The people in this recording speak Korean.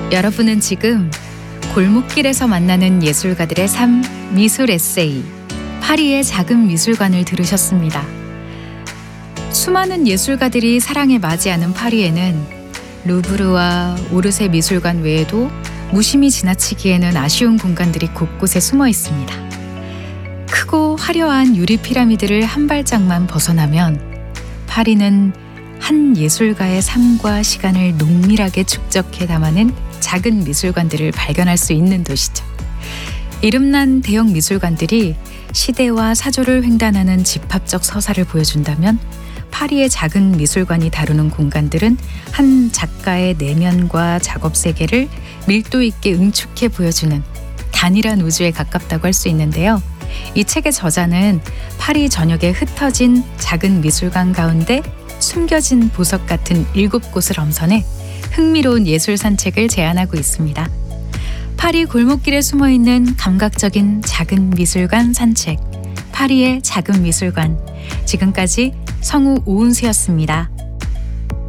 여러분은 지금 골목길에서 만나는 예술가들의 삶 미술 에세이 파리의 작은 미술관을 들으셨습니다. 수많은 예술가들이 사랑에 맞이하는 파리에는 루브르와 오르세 미술관 외에도 무심히 지나치기에는 아쉬운 공간들이 곳곳에 숨어 있습니다. 크고 화려한 유리 피라미드를 한 발짝만 벗어나면 파리는 한 예술가의 삶과 시간을 농밀하게 축적해 담아낸 작은 미술관들을 발견할 수 있는 도시죠. 이름난 대형 미술관들이 시대와 사조를 횡단하는 집합적 서사를 보여준다면 파리의 작은 미술관이 다루는 공간들은 한 작가의 내면과 작업 세계를 밀도 있게 응축해 보여주는 단일한 우주에 가깝다고 할 수 있는데요. 이 책의 저자는 파리 전역에 흩어진 작은 미술관 가운데 숨겨진 보석 같은 7곳을 엄선해 흥미로운 예술 산책을 제안하고 있습니다. 파리 골목길에 숨어있는 감각적인 작은 미술관 산책, 파리의 작은 미술관. 지금까지 성우 오은수였습니다.